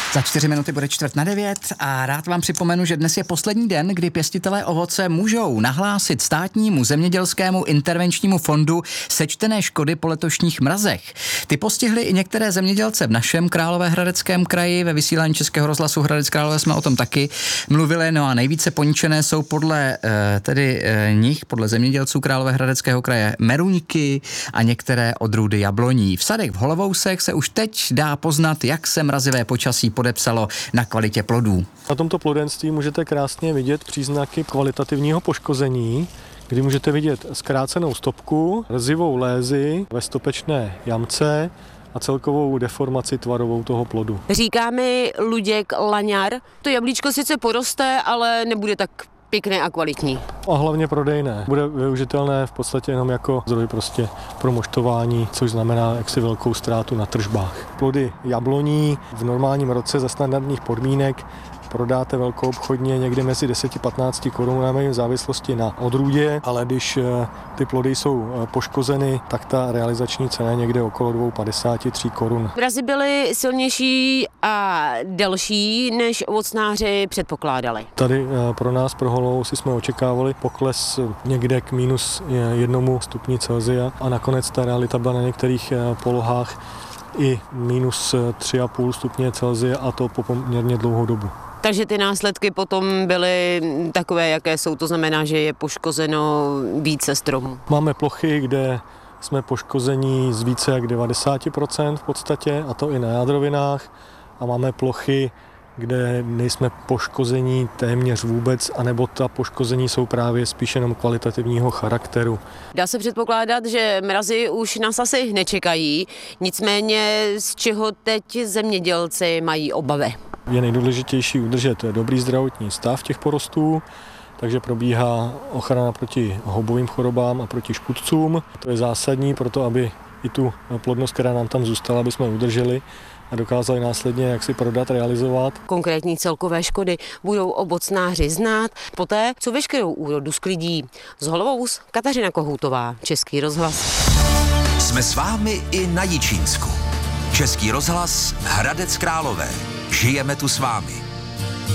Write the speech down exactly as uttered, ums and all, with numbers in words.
Za čtyři minuty bude čtvrt na devět a rád vám připomenu, že dnes je poslední den, kdy pěstitelé ovoce můžou nahlásit státnímu zemědělskému intervenčnímu fondu sečtené škody po letošních mrazech. Ty postihly i některé zemědělce v našem Královéhradeckém kraji. Ve vysílání Českého rozhlasu Hradec Králové jsme o tom taky mluvili. No a nejvíce poničené jsou podle tedy nich, podle zemědělců Královéhradeckého kraje meruňky a některé odrůdy jabloní. V sadech v Holovousech se už teď dá poznat, jak se mrazivé počasí podepsalo na kvalitě plodů. Na tomto plodenství můžete krásně vidět příznaky kvalitativního poškození, kdy můžete vidět zkrácenou stopku, rzivou lézi ve stopečné jamce a celkovou deformaci tvarovou toho plodu. Říká mi Luděk Laňar, to jablíčko sice poroste, ale nebude tak pěkné a kvalitní. A hlavně prodejné. Bude využitelné v podstatě jenom jako zdroj prostě pro moštování, což znamená jaksi velkou ztrátu na tržbách. Plody jabloní v normálním roce za standardních podmínek prodáte velkou obchodně někde mezi deset až patnáct korunami v závislosti na odrůdě, ale když ty plody jsou poškozeny, tak ta realizační cena je někde okolo dvě stě padesát tři korun. Mrazy byly silnější a delší, než ovocnáři předpokládali. Tady pro nás, pro Holovousy, jsme očekávali pokles někde k minus jednomu stupni Celsia a nakonec ta realita byla na některých polohách i minus tři a půl stupně Celsia a to po poměrně dlouhou dobu. Takže ty následky potom byly takové, jaké jsou, to znamená, že je poškozeno více stromů. Máme plochy, kde jsme poškození z více jak devadesát procent v podstatě, a to i na jádrovinách, a máme plochy, kde nejsme poškození téměř vůbec, anebo ta poškození jsou právě spíš jenom kvalitativního charakteru. Dá se předpokládat, že mrazy už nás asi nečekají, nicméně z čeho teď zemědělci mají obavy? Je nejdůležitější udržet dobrý zdravotní stav těch porostů, takže probíhá ochrana proti houbovým chorobám a proti škůdcům. To je zásadní pro to, aby i tu plodnost, která nám tam zůstala, aby jsme udrželi a dokázali následně jak si prodat, realizovat. Konkrétní celkové škody budou ovocnáři znát poté, co veškerou úrodu sklidí. Z Holovous Kateřina Kohoutová, Český rozhlas. Jsme s vámi i na Jičínsku. Český rozhlas Hradec Králové. Žijeme tu s vámi.